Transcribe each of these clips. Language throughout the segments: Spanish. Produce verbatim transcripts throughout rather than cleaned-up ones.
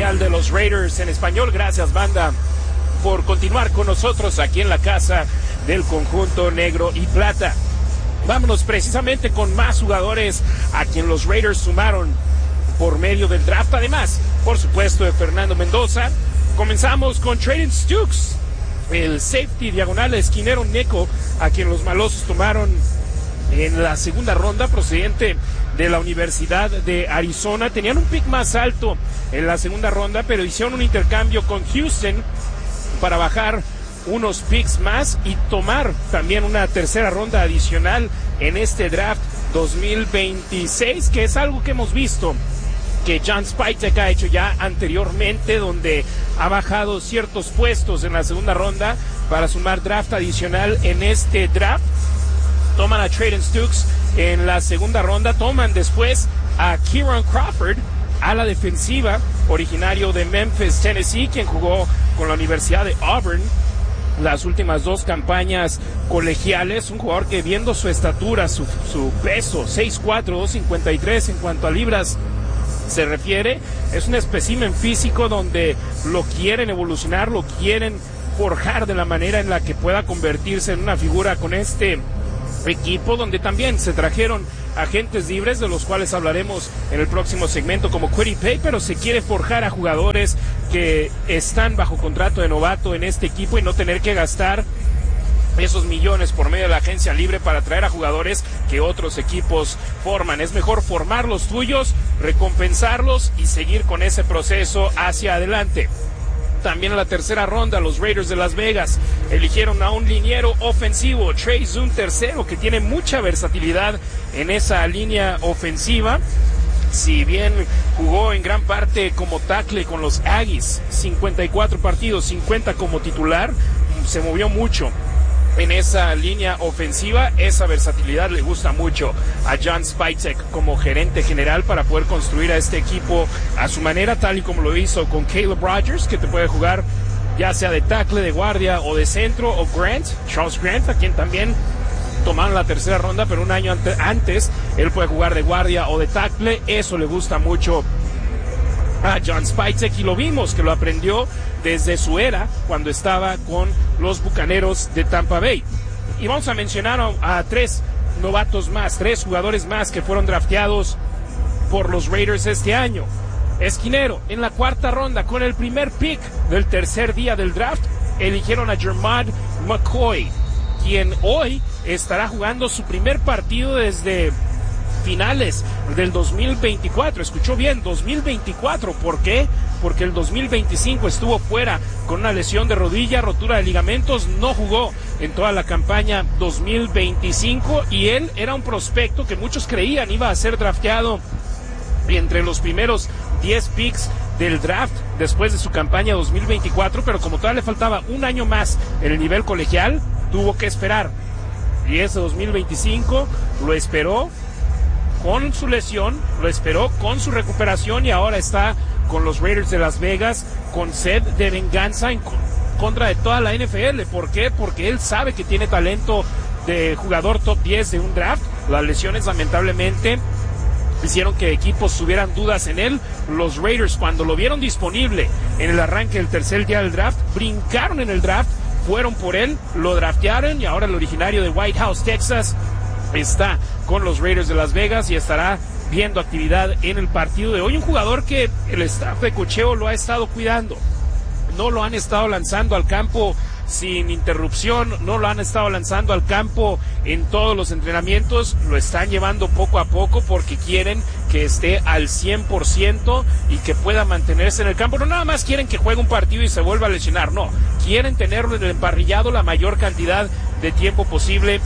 oficial de los Raiders en español. Gracias, banda, por continuar con nosotros aquí en la casa del conjunto negro y plata. Vámonos precisamente con más jugadores a quien los Raiders sumaron por medio del draft, además, por supuesto, de Fernando Mendoza. Comenzamos con Trayden Stukes, el safety diagonal esquinero nickel, a quien los malosos tomaron en la segunda ronda, procedente de la Universidad de Arizona. Tenían un pick más alto en la segunda ronda, pero hicieron un intercambio con Houston para bajar unos picks más y tomar también una tercera ronda adicional en este draft dos mil veintiséis, que es algo que hemos visto que John Spytek ha hecho ya anteriormente, donde ha bajado ciertos puestos en la segunda ronda para sumar draft adicional en este draft. Toman a Trayden Stukes en la segunda ronda, toman después a Kieran Crawford, a la defensiva, originario de Memphis, Tennessee, quien jugó con la Universidad de Auburn las últimas dos campañas colegiales. Un jugador que, viendo su estatura, su, su peso, seis cuatro, dos cincuenta y tres en cuanto a libras se refiere, es un espécimen físico donde lo quieren evolucionar, lo quieren forjar de la manera en la que pueda convertirse en una figura con este equipo, donde también se trajeron agentes libres, de los cuales hablaremos en el próximo segmento, como Kwity Paye, pero se quiere forjar a jugadores que están bajo contrato de novato en este equipo y no tener que gastar esos millones por medio de la agencia libre para traer a jugadores que otros equipos forman. Es mejor formar los tuyos, recompensarlos y seguir con ese proceso hacia adelante. También en la tercera ronda, los Raiders de Las Vegas eligieron a un liniero ofensivo, Trey Zoom tercero, que tiene mucha versatilidad en esa línea ofensiva. Si bien jugó en gran parte como tackle con los Aggies, cincuenta y cuatro partidos, cincuenta como titular, se movió mucho en esa línea ofensiva. Esa versatilidad le gusta mucho a John Spytek como gerente general para poder construir a este equipo a su manera, tal y como lo hizo con Caleb Rogers, que te puede jugar ya sea de tackle, de guardia o de centro, o Grant, Charles Grant, a quien también tomaron la tercera ronda, pero un año ante, antes él puede jugar de guardia o de tackle. Eso le gusta mucho a John Spytek, y lo vimos que lo aprendió desde su era cuando estaba con los Bucaneros de Tampa Bay. Y vamos a mencionar a, a tres novatos más, tres jugadores más que fueron drafteados por los Raiders este año. Esquinero, en la cuarta ronda, con el primer pick del tercer día del draft, eligieron a Jermad McCoy, quien hoy estará jugando su primer partido desde finales del dos mil veinticuatro. Escuchó bien, dos mil veinticuatro. ¿Por qué? Porque el dos mil veinticinco estuvo fuera con una lesión de rodilla, rotura de ligamentos, no jugó en toda la campaña dos mil veinticinco, y él era un prospecto que muchos creían iba a ser drafteado entre los primeros diez picks del draft después de su campaña dos mil veinticuatro, pero como todavía le faltaba un año más en el nivel colegial, tuvo que esperar, y ese dos mil veinticinco lo esperó con su lesión, lo esperó con su recuperación, y ahora está con los Raiders de Las Vegas con sed de venganza en contra de toda la N F L. ¿Por qué? Porque él sabe que tiene talento de jugador top diez de un draft. Las lesiones, lamentablemente, hicieron que equipos tuvieran dudas en él. Los Raiders, cuando lo vieron disponible en el arranque del tercer día del draft, brincaron en el draft, fueron por él, lo draftearon, y ahora el originario de White House, Texas, está con los Raiders de Las Vegas y estará viendo actividad en el partido de hoy. Un jugador que el staff de cocheo lo ha estado cuidando. No lo han estado lanzando al campo sin interrupción, no lo han estado lanzando al campo en todos los entrenamientos, lo están llevando poco a poco porque quieren que esté al cien por ciento y que pueda mantenerse en el campo. No nada más quieren que juegue un partido y se vuelva a lesionar, no, quieren tenerlo en el emparrillado la mayor cantidad de tiempo posible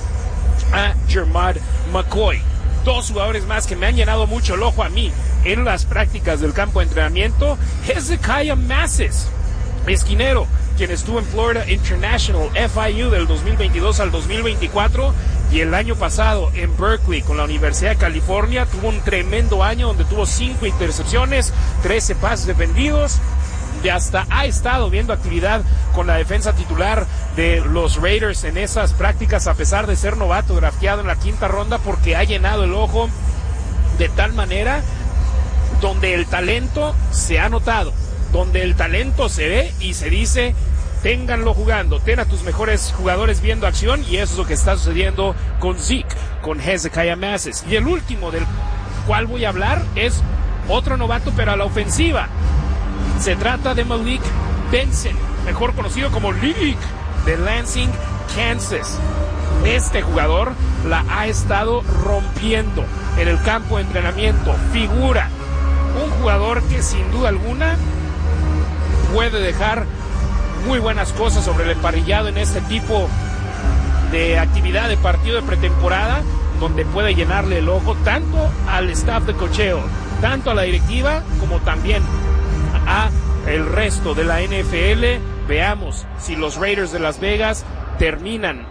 a Jermad McCoy. Dos jugadores más que me han llenado mucho el ojo a mí en las prácticas del campo de entrenamiento. Hezekiah Masses, esquinero, quien estuvo en Florida International F I U del dos mil veintidós al dos mil veinticuatro, y el año pasado en Berkeley con la Universidad de California tuvo un tremendo año donde tuvo cinco intercepciones, trece pases defendidos, y hasta ha estado viendo actividad con la defensa titular de los Raiders en esas prácticas, a pesar de ser novato, drafteado en la quinta ronda, porque ha llenado el ojo de tal manera donde el talento se ha notado. donde el talento se ve y se dice, ténganlo jugando, ten a tus mejores jugadores viendo acción, y eso es lo que está sucediendo con Zeke, con Hezekiah Masses. Y el último del cual voy a hablar es otro novato, pero a la ofensiva. Se trata de Malik Benson, mejor conocido como Leak, de Lansing, Kansas. Este jugador la ha estado rompiendo en el campo de entrenamiento, figura, un jugador que sin duda alguna puede dejar muy buenas cosas sobre el emparrillado en este tipo de actividad de partido de pretemporada, donde puede llenarle el ojo tanto al staff de cocheo, tanto a la directiva, como también a el resto de la N F L. Veamos si los Raiders de Las Vegas terminan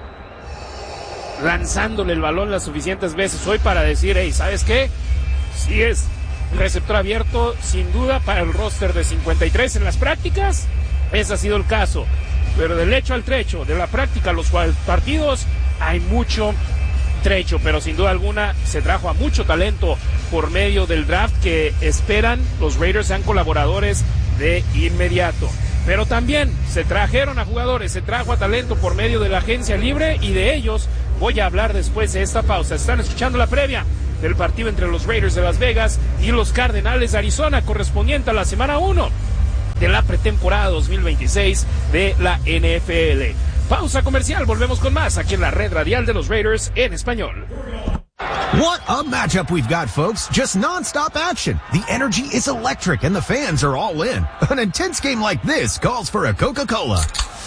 lanzándole el balón las suficientes veces hoy para decir, hey, ¿sabes qué? Si es receptor abierto, sin duda, para el roster de cincuenta y tres en las prácticas, ese ha sido el caso. Pero del hecho al trecho, de la práctica a los partidos, hay mucho trecho, pero sin duda alguna se trajo a mucho talento por medio del draft que esperan los Raiders sean colaboradores de inmediato. Pero también se trajeron a jugadores, se trajo a talento por medio de la agencia libre, y de ellos voy a hablar después de esta pausa. Están escuchando la previa del partido entre los Raiders de Las Vegas y los Cardenales de Arizona, correspondiente a la semana uno de la pretemporada dos mil veintiséis de la N F L. Pausa comercial, volvemos con más aquí en la red radial de los Raiders en español. What a matchup we've got, folks. Just non-stop action. The energy is electric and the fans are all in. An intense game like this calls for a Coca-Cola.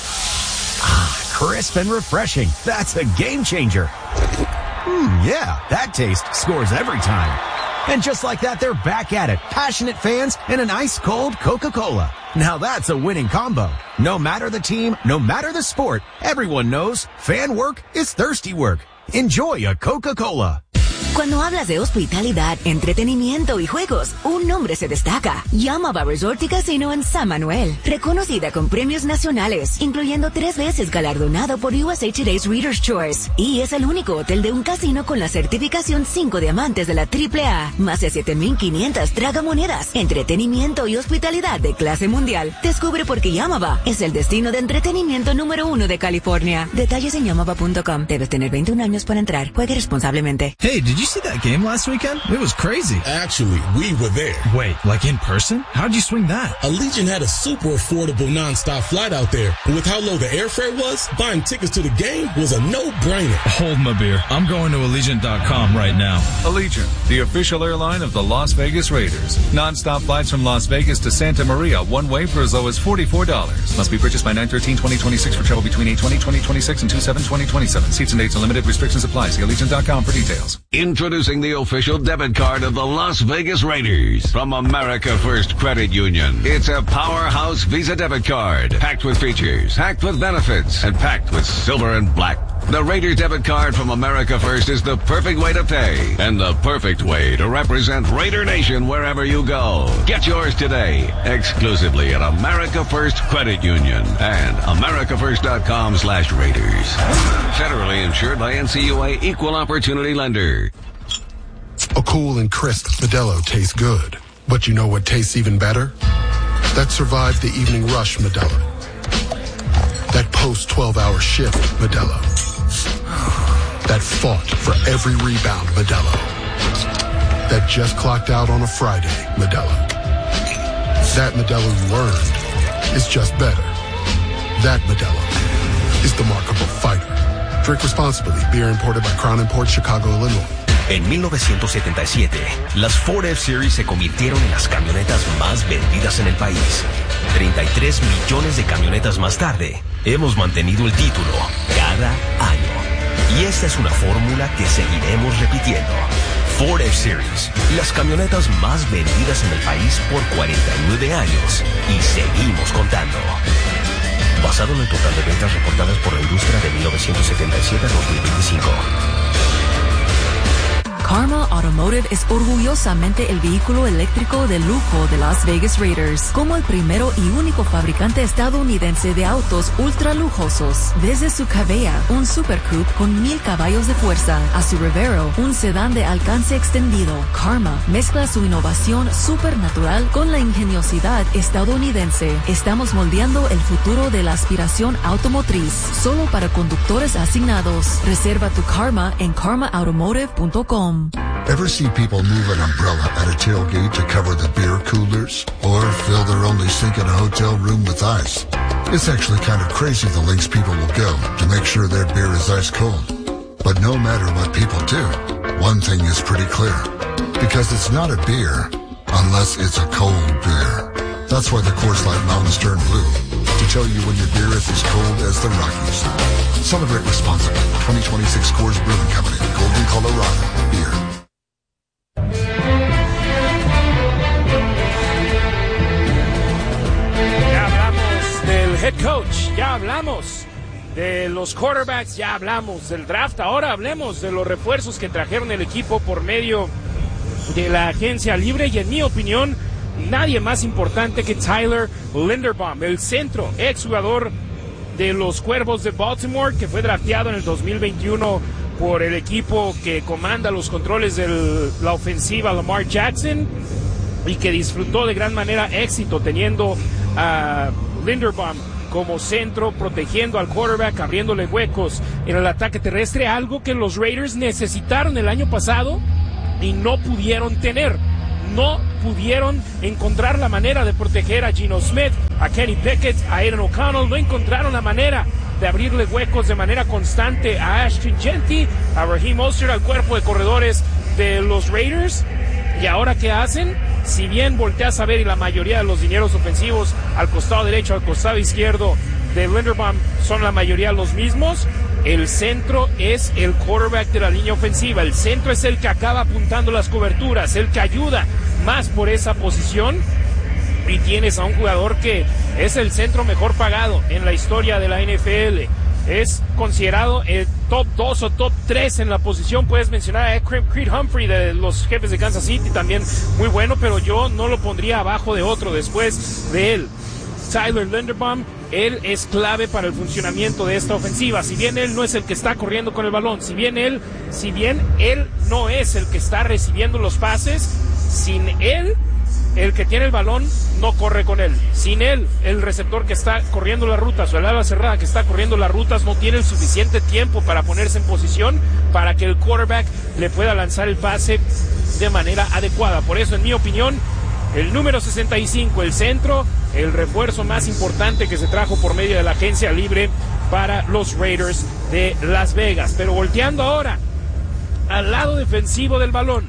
Ah, crisp and refreshing. That's a game changer. Hmm, yeah, that taste scores every time. And just like that, they're back at it. Passionate fans and an ice-cold Coca-Cola. Now that's a winning combo. No matter the team, no matter the sport, everyone knows fan work is thirsty work. Enjoy a Coca-Cola. Cuando hablas de hospitalidad, entretenimiento y juegos, un nombre se destaca. Yamava Resort y Casino en San Manuel. Reconocida con premios nacionales, incluyendo tres veces galardonado por U S A Today's Reader's Choice. Y es el único hotel de un casino con la certificación cinco diamantes de la triple A. Más de siete mil quinientas tragamonedas. Entretenimiento y hospitalidad de clase mundial. Descubre por qué Yamava es el destino de entretenimiento número uno de California. Detalles en yamava punto com. Debes tener veintiún años para entrar. Juegue responsablemente. Hey, did you see that game last weekend? It was crazy. Actually, we were there. Wait, like in person? How'd you swing that? Allegiant had a super affordable non-stop flight out there. And with how low the airfare was, buying tickets to the game was a no-brainer. Hold my beer. I'm going to Allegiant dot com right now. Allegiant, the official airline of the Las Vegas Raiders. Non-stop flights from Las Vegas to Santa Maria, one way for as low as forty-four dollars. Must be purchased by nine thirteen twenty twenty-six for travel between eight twenty twenty twenty-six and two seven twenty twenty-seven. Seats and dates and limited restrictions apply. See Allegiant dot com for details. Introducing the official debit card of the Las Vegas Raiders from America First Credit Union. It's a powerhouse Visa debit card, packed with features, packed with benefits, and packed with silver and black. The Raiders debit card from America First is the perfect way to pay and the perfect way to represent Raider Nation wherever you go. Get yours today, exclusively at America First Credit Union and america first dot com slash Raiders. Federally insured by N C U A Equal Opportunity Lender. A cool and crisp Modelo tastes good. But you know what tastes even better? That survived the evening rush Modelo. That post twelve hour shift Modelo. That fought for every rebound Modelo. That just clocked out on a Friday Modelo. That Modelo you earned is just better. That Modelo is the mark of a fighter. Drink responsibly. Beer imported by Crown Imports, Chicago, Illinois. En mil novecientos setenta y siete, las Ford F-Series se convirtieron en las camionetas más vendidas en el país. treinta y tres millones de camionetas más tarde, hemos mantenido el título cada año. Y esta es una fórmula que seguiremos repitiendo. Ford F-Series, las camionetas más vendidas en el país por cuarenta y nueve años. Y seguimos contando. Basado en el total de ventas reportadas por la industria de mil novecientos setenta y siete a dos mil veinticinco. Karma Automotive es orgullosamente el vehículo eléctrico de lujo de Las Vegas Raiders, como el primero y único fabricante estadounidense de autos ultra lujosos. Desde su Cabella, un Super Coupe con mil caballos de fuerza, a su Revero, un sedán de alcance extendido, Karma mezcla su innovación supernatural con la ingeniosidad estadounidense. Estamos moldeando el futuro de la aspiración automotriz, solo para conductores asignados. Reserva tu Karma en karma automotive punto com. Ever see people move an umbrella at a tailgate to cover the beer coolers? Or fill their only sink in a hotel room with ice? It's actually kind of crazy the lengths people will go to make sure their beer is ice cold. But no matter what people do, one thing is pretty clear. Because it's not a beer unless it's a cold beer. That's why the Coors Light Mountains turn blue. To tell you when your beer is as cold as the Rockies. Celebrate responsibly. twenty twenty-six Coors Brewing Company. Golden, Colorado. Beer. Ya hablamos del head coach. Ya hablamos de los quarterbacks. Ya hablamos del draft. Ahora hablemos de los refuerzos que trajeron el equipo por medio de la agencia libre. Y en mi opinión, nadie más importante que Tyler Linderbaum, el centro, exjugador de los Cuervos de Baltimore, que fue drafteado en el dos mil veintiuno por el equipo que comanda los controles de la ofensiva Lamar Jackson, y que disfrutó de gran manera éxito teniendo a Linderbaum como centro, protegiendo al quarterback, abriéndole huecos en el ataque terrestre, algo que los Raiders necesitaron el año pasado y no pudieron tener. No pudieron encontrar la manera de proteger a Geno Smith, a Kenny Pickett, a Aiden O'Connell. No encontraron la manera de abrirle huecos de manera constante a Ashton Jeanty, a Raheem Mostert, al cuerpo de corredores de los Raiders. ¿Y ahora qué hacen? Si bien volteas a ver y la mayoría de los dineros ofensivos al costado derecho, al costado izquierdo de Linderbaum son la mayoría los mismos, el centro es el quarterback de la línea ofensiva. El centro es el que acaba apuntando las coberturas, el que ayuda más por esa posición. Y tienes a un jugador que es el centro mejor pagado en la historia de la N F L. Es considerado el top dos o top tres en la posición. Puedes mencionar a Creed Humphrey de los Jefes de Kansas City, también muy bueno, pero yo no lo pondría abajo de otro después de él. Tyler Linderbaum, él es clave para el funcionamiento de esta ofensiva. Si bien él no es el que está corriendo con el balón, si bien él, si bien él no es el que está recibiendo los pases, sin él, el que tiene el balón no corre con él. Sin él, el receptor que está corriendo las rutas o el ala cerrada que está corriendo las rutas no tiene el suficiente tiempo para ponerse en posición para que el quarterback le pueda lanzar el pase de manera adecuada. Por eso, en mi opinión, el número sesenta y cinco, el centro, el refuerzo más importante que se trajo por medio de la agencia libre para los Raiders de Las Vegas. Pero volteando ahora al lado defensivo del balón,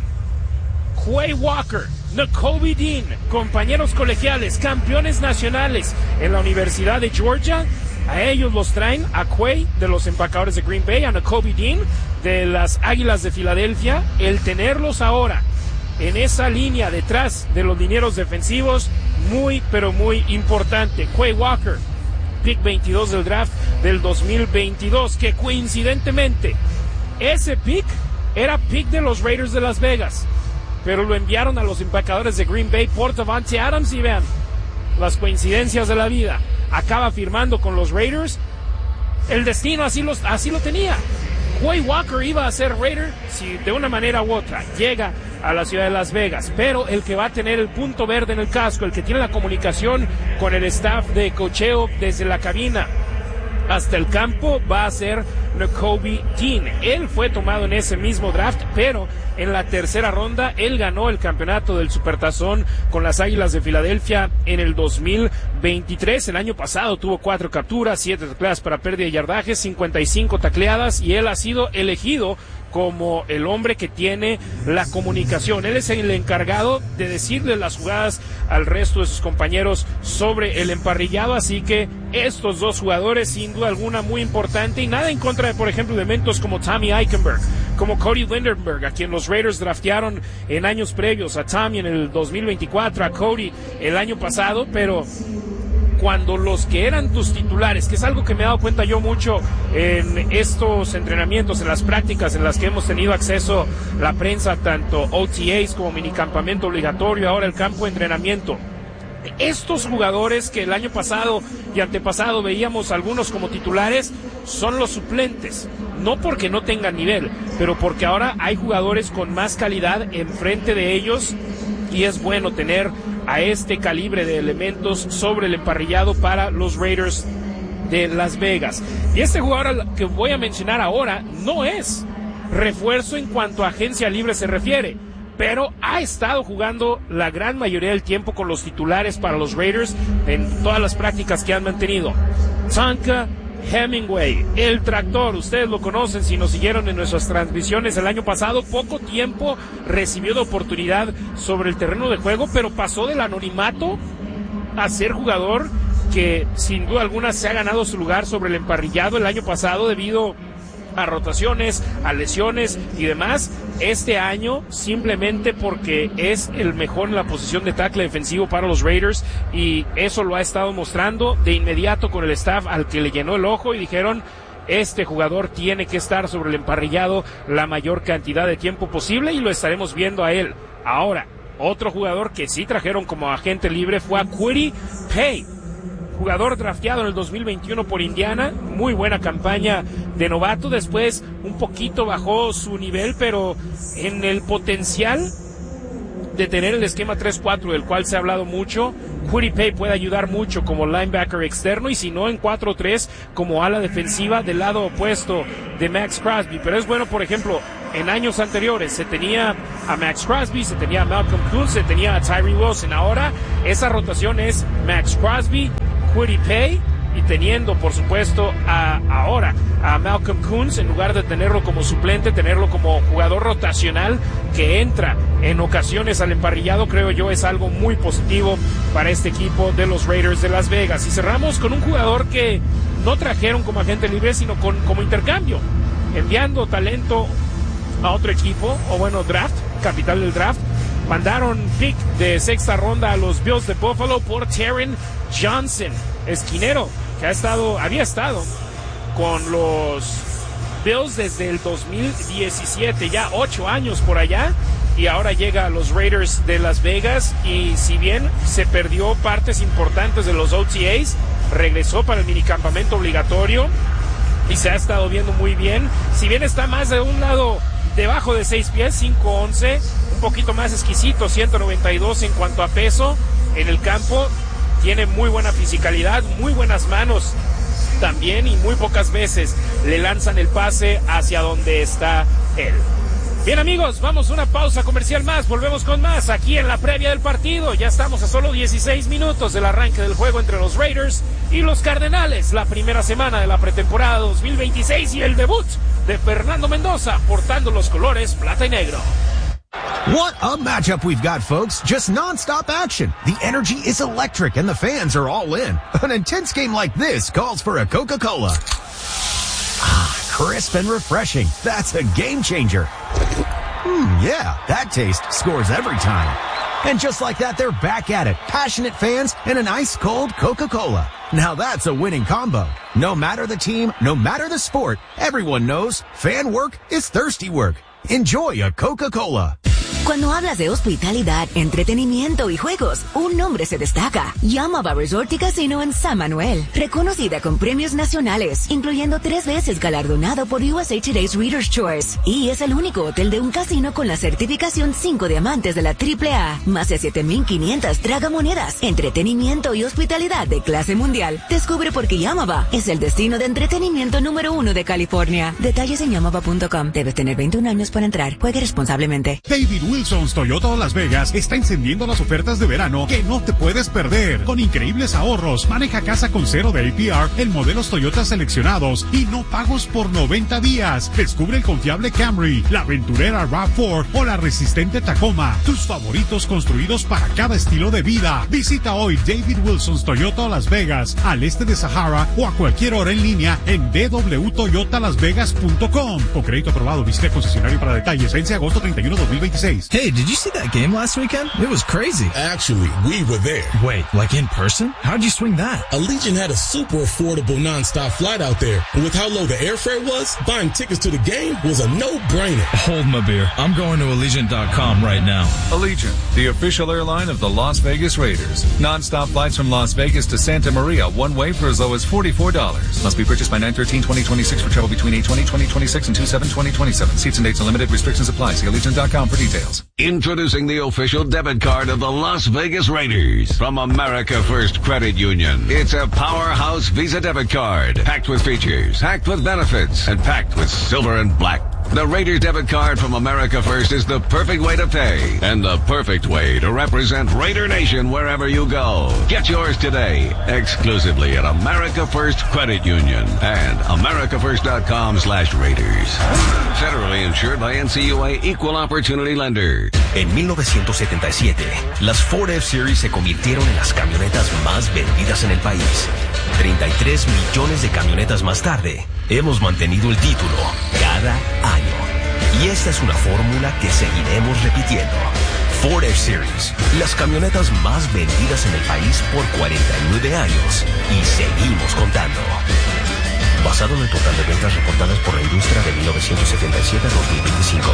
Quay Walker, Nakobe Dean, compañeros colegiales, campeones nacionales en la Universidad de Georgia. A ellos los traen, a Quay de los Empacadores de Green Bay, a Nakobe Dean de las Águilas de Filadelfia. El tenerlos ahora en esa línea detrás de los linieros defensivos, muy pero muy importante. Quay Walker, pick veintidós del draft del dos mil veintidós, que coincidentemente ese pick era pick de los Raiders de Las Vegas, pero lo enviaron a los Empacadores de Green Bay por Davante Adams, y vean las coincidencias de la vida. Acaba firmando con los Raiders. El destino así, los, así lo tenía. Quay Walker iba a ser Raider si de una manera u otra llega a la ciudad de Las Vegas, pero el que va a tener el punto verde en el casco, el que tiene la comunicación con el staff de cocheo desde la cabina hasta el campo, va a ser Nakobe Dean. Él fue tomado en ese mismo draft, pero en la tercera ronda él ganó el campeonato del Supertazón con las Águilas de Filadelfia en el dos mil veintitrés. El año pasado tuvo cuatro capturas, siete tacleadas para pérdida de yardaje, cincuenta y cinco tacleadas, y él ha sido elegido como el hombre que tiene la comunicación. Él es el encargado de decirle las jugadas al resto de sus compañeros sobre el emparrillado, así que estos dos jugadores sin duda alguna muy importante, y nada en contra de, por ejemplo, elementos como Tommy Eichenberg, como Cody Lindenberg, a quien los Raiders draftearon en años previos, a Tommy en el dos mil veinticuatro, a Cody el año pasado, pero cuando los que eran tus titulares, que es algo que me he dado cuenta yo mucho en estos entrenamientos, en las prácticas en las que hemos tenido acceso la prensa, tanto O T As como minicampamento obligatorio, ahora el campo de entrenamiento. Estos jugadores que el año pasado y antepasado veíamos algunos como titulares, son los suplentes. No porque no tengan nivel, pero porque ahora hay jugadores con más calidad enfrente de ellos y es bueno tener a este calibre de elementos sobre el emparrillado para los Raiders de Las Vegas. Y este jugador que voy a mencionar ahora no es refuerzo en cuanto a agencia libre se refiere, pero ha estado jugando la gran mayoría del tiempo con los titulares para los Raiders en todas las prácticas que han mantenido. Tonka Hemingway, el tractor, ustedes lo conocen si nos siguieron en nuestras transmisiones el año pasado. Poco tiempo recibió de oportunidad sobre el terreno de juego, pero pasó del anonimato a ser jugador que sin duda alguna se ha ganado su lugar sobre el emparrillado el año pasado debido a rotaciones, a lesiones y demás. Este año simplemente porque es el mejor en la posición de tackle defensivo para los Raiders y eso lo ha estado mostrando de inmediato con el staff al que le llenó el ojo y dijeron: este jugador tiene que estar sobre el emparrillado la mayor cantidad de tiempo posible y lo estaremos viendo a él. Ahora, otro jugador que sí trajeron como agente libre fue a Kwity Paye, jugador drafteado en el dos mil veintiuno por Indiana, muy buena campaña de novato, después un poquito bajó su nivel, pero en el potencial de tener el esquema tres cuatro del cual se ha hablado mucho, Kwity Paye puede ayudar mucho como linebacker externo y si no en cuatro tres como ala defensiva del lado opuesto de Max Crosby, pero es bueno, por ejemplo, en años anteriores se tenía a Max Crosby, se tenía a Malcolm Kuntz, se tenía a Tyree Wilson, ahora esa rotación es Max Crosby, Kwity Paye y teniendo por supuesto a, ahora a Malcolm Kuntz, en lugar de tenerlo como suplente, tenerlo como jugador rotacional que entra en ocasiones al emparrillado, creo yo es algo muy positivo para este equipo de los Raiders de Las Vegas. Y cerramos con un jugador que no trajeron como agente libre sino con, como intercambio, enviando talento a otro equipo, o bueno, draft, capital del draft. Mandaron pick de sexta ronda a los Bills de Buffalo por Taron Johnson, esquinero, que ha estado, había estado con los Bills desde el dos mil diecisiete, ya ocho años por allá, y ahora llega a los Raiders de Las Vegas, y si bien se perdió partes importantes de los O T As, regresó para el minicampamento obligatorio, y se ha estado viendo muy bien, si bien está más de un lado debajo de seis pies, cinco once, un poquito más exquisito, ciento noventa y dos en cuanto a peso en el campo, tiene muy buena fisicalidad, muy buenas manos también y muy pocas veces le lanzan el pase hacia donde está él. Bien amigos, vamos a una pausa comercial más, volvemos con más aquí en la previa del partido. Ya estamos a solo dieciséis minutos del arranque del juego entre los Raiders y los Cardenales, la primera semana de la pretemporada dos mil veintiséis y el debut de Fernando Mendoza portando los colores plata y negro. What a matchup we've got, folks. Just non-stop action. The energy is electric and the fans are all in. An intense game like this calls for a Coca-Cola. Ah, crisp and refreshing. That's a game changer. Hmm, yeah, that taste scores every time. And just like that, they're back at it. Passionate fans and an ice-cold Coca-Cola. Now that's a winning combo. No matter the team, no matter the sport, everyone knows fan work is thirsty work. Enjoy a Coca-Cola. Cuando hablas de hospitalidad, entretenimiento y juegos, un nombre se destaca. Yamava Resort y Casino en San Manuel. Reconocida con premios nacionales, incluyendo tres veces galardonado por U S A Today's Reader's Choice. Y es el único hotel de un casino con la certificación cinco diamantes de la triple A. Más de siete mil quinientas tragamonedas. Entretenimiento y hospitalidad de clase mundial. Descubre por qué Yamava es el destino de entretenimiento número uno de California. Detalles en yamava punto com. Debes tener veintiún años para entrar. Juegue responsablemente. David Wilson's Toyota Las Vegas está encendiendo las ofertas de verano que no te puedes perder. Con increíbles ahorros, maneja casa con cero de A P R en modelos Toyota seleccionados y no pagos por noventa días. Descubre el confiable Camry, la aventurera RAV cuatro o la resistente Tacoma. Tus favoritos construidos para cada estilo de vida. Visita hoy David Wilson's Toyota Las Vegas, al este de Sahara o a cualquier hora en línea en d w toyota las vegas punto com. Con crédito aprobado, visita el concesionario para detalles. Vence agosto treinta y uno, dos mil veintiséis. Jeez. Hey, did you see that game last weekend? It was crazy. Actually, we were there. Wait, like in person? How'd you swing that? Allegiant had a super affordable nonstop flight out there. And with how low the airfare was, buying tickets to the game was a no-brainer. Hold my beer. I'm going to Allegiant dot com right now. Allegiant, the official airline of the Las Vegas Raiders. Non-stop flights from Las Vegas to Santa Maria, one way for as low as forty-four dollars. Must be purchased by nine thirteen twenty twenty-six for travel between eight twenty twenty twenty-six and two seven twenty twenty-seven. Seats and dates are limited. Restrictions apply. See Allegiant dot com for details. Introducing the official debit card of the Las Vegas Raiders from America First Credit Union. It's a powerhouse Visa debit card, packed with features, packed with benefits, and packed with silver and black. The Raiders debit card from America First is the perfect way to pay and the perfect way to represent Raider Nation wherever you go. Get yours today, exclusively at America First Credit Union and America First dot com slash Raiders. Federally insured by N C U A Equal Opportunity Lender. En mil novecientos setenta y siete, las Ford F-Series se convirtieron en las camionetas más vendidas en el país. treinta y tres millones de camionetas más tarde, hemos mantenido el título cada año. Y esta es una fórmula que seguiremos repitiendo. Ford F-Series, las camionetas más vendidas en el país por cuarenta y nueve años. Y seguimos contando. Basado en el total de ventas reportadas por la industria de mil novecientos setenta y siete a dos mil veinticinco.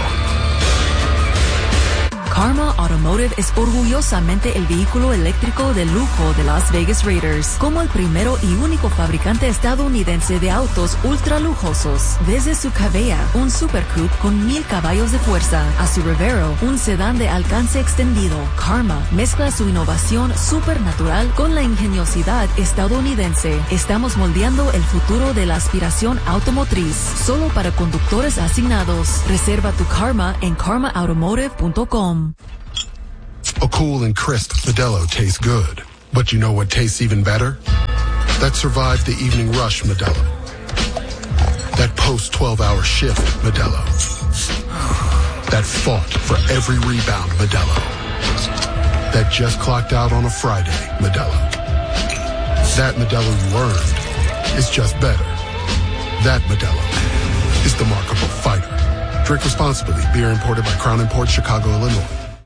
Karma Automotive es orgullosamente el vehículo eléctrico de lujo de Las Vegas Raiders, como el primero y único fabricante estadounidense de autos ultra lujosos. Desde su Cavea, un Super Coupe con mil caballos de fuerza, a su Revero, un sedán de alcance extendido, Karma mezcla su innovación supernatural con la ingeniosidad estadounidense. Estamos moldeando el futuro de la aspiración automotriz, solo para conductores asignados. Reserva tu Karma en karma automotive punto com. A cool and crisp Modelo tastes good. But you know what tastes even better? That survived the evening rush Modelo. That post twelve hour shift Modelo. That fought for every rebound Modelo. That just clocked out on a Friday Modelo. That Modelo you earned is just better. That Modelo is the markable fighter. Drink responsibly. Beer imported by Crown Imports, Chicago, Illinois.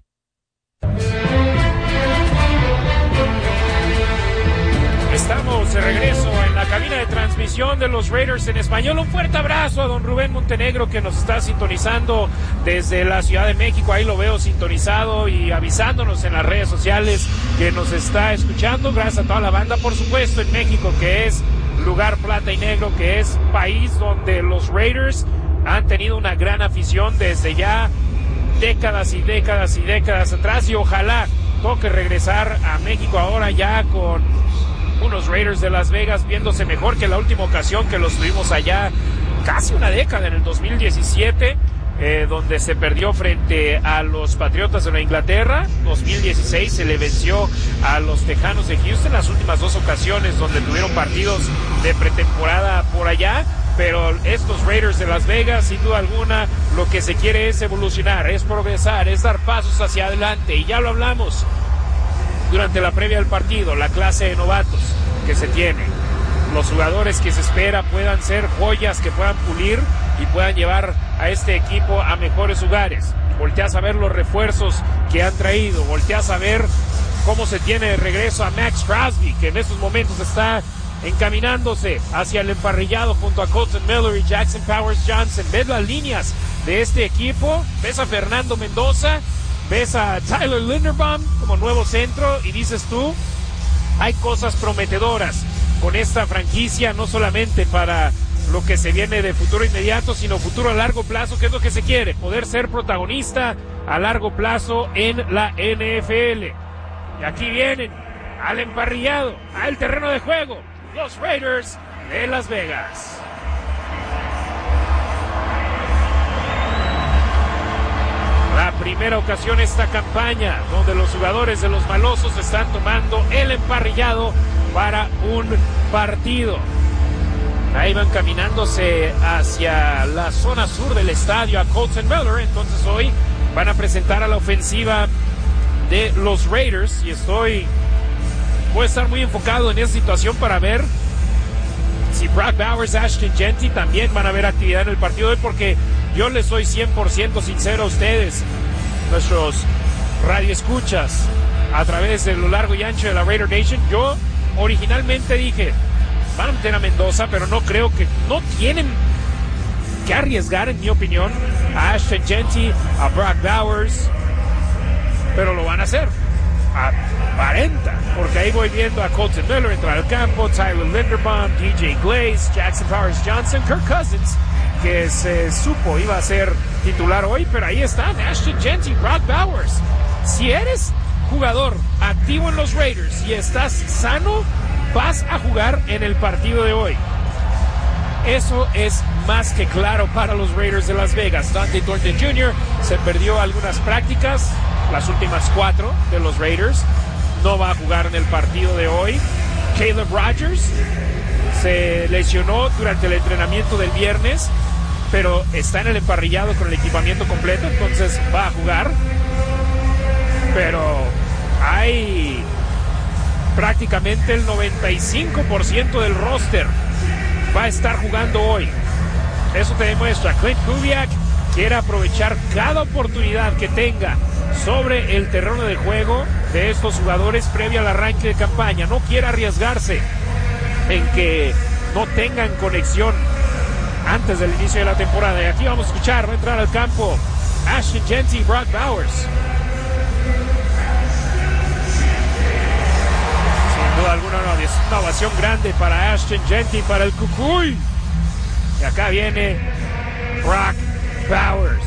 Estamos de regreso en la cabina de transmisión de los Raiders en español. Un fuerte abrazo a don Rubén Montenegro, que nos está sintonizando desde la Ciudad de México. Ahí lo veo sintonizado y avisándonos en las redes sociales que nos está escuchando. Gracias a toda la banda, por supuesto, en México, que es lugar plata y negro, que es país donde los Raiders han tenido una gran afición desde ya décadas y décadas y décadas atrás, y ojalá toque regresar a México ahora ya con unos Raiders de Las Vegas viéndose mejor que la última ocasión que los tuvimos allá, casi una década, en el dos mil diecisiete, eh, donde se perdió frente a los Patriotas de Nueva Inglaterra. dos mil dieciséis se le venció a los Tejanos de Houston, las últimas dos ocasiones donde tuvieron partidos de pretemporada por allá. Pero estos Raiders de Las Vegas, sin duda alguna, lo que se quiere es evolucionar, es progresar, es dar pasos hacia adelante. Y ya lo hablamos durante la previa del partido, la clase de novatos que se tiene. Los jugadores que se espera puedan ser joyas que puedan pulir y puedan llevar a este equipo a mejores lugares. Volteas a ver los refuerzos que han traído, volteas a ver cómo se tiene de regreso a Max Crosby, que en estos momentos está encaminándose hacia el emparrillado junto a Colton Miller y Jackson Powers Johnson. Ves las líneas de este equipo, ves a Fernando Mendoza, ves a Tyler Linderbaum como nuevo centro, y dices tú, hay cosas prometedoras con esta franquicia, no solamente para lo que se viene de futuro inmediato, sino futuro a largo plazo, que es lo que se quiere, poder ser protagonista a largo plazo en la N F L. Y aquí vienen al emparrillado, al terreno de juego, los Raiders de Las Vegas. La primera ocasión esta campaña donde los jugadores de los malosos están tomando el emparrillado para un partido. Ahí van caminándose hacia la zona sur del estadio a Colton Miller. Entonces hoy van a presentar a la ofensiva de los Raiders, y estoy voy a estar muy enfocado en esa situación para ver si Brock Bowers, Ashton Jeanty también van a ver actividad en el partido de hoy, porque yo les soy cien por ciento sincero a ustedes. nuestros radioescuchas a través de lo largo y ancho de la Raider Nation. Yo originalmente dije, van a meter a Mendoza, pero no creo que, no tienen que arriesgar, en mi opinión, a Ashton Jeanty, a Brock Bowers, pero lo van a hacer. Aparenta, porque ahí voy viendo a Colton Miller entrar al campo, Tyler Linderbaum, D J Glaze, Jackson Powers Johnson, Kirk Cousins, que se supo iba a ser titular hoy, pero ahí están, Ashton Jeanty, Brock Bowers. Si eres jugador activo en los Raiders y estás sano, vas a jugar en el partido de hoy. Eso es más que claro para los Raiders de Las Vegas. Dante Thornton junior se perdió algunas prácticas, las últimas cuatro de los Raiders. No va a jugar en el partido de hoy. Caleb Rogers se lesionó durante el entrenamiento del viernes, pero está en el emparrillado con el equipamiento completo, entonces va a jugar. Pero hay prácticamente el noventa y cinco por ciento del roster va a estar jugando hoy. Eso te demuestra Clint Kubiak quiere aprovechar cada oportunidad que tenga sobre el terreno de juego de estos jugadores previo al arranque de campaña. No quiere arriesgarse en que no tengan conexión antes del inicio de la temporada. Y aquí vamos a escuchar, va a entrar al campo Ashton Jeanty y Brock Bowers. Sin duda alguna, una, una ovación grande para Ashton Jeanty, para el Cucuy. Y acá viene Brock Bowers.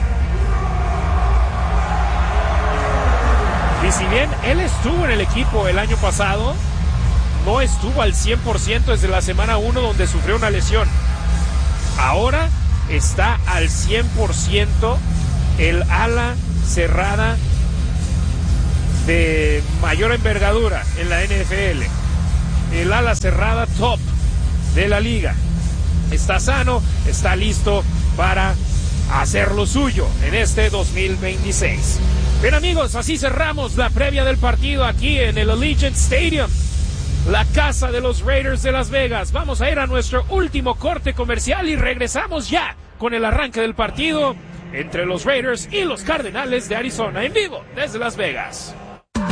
Y si bien él estuvo en el equipo el año pasado, no estuvo al cien por ciento desde la semana uno donde sufrió una lesión. Ahora está al cien por ciento el ala cerrada de mayor envergadura en la N F L. El ala cerrada top de la liga. Está sano, está listo para hacer lo suyo en este dos mil veintiséis. Bien amigos, así cerramos la previa del partido aquí en el Allegiant Stadium, la casa de los Raiders de Las Vegas. Vamos a ir a nuestro último corte comercial y regresamos ya con el arranque del partido entre los Raiders y los Cardenales de Arizona en vivo desde Las Vegas.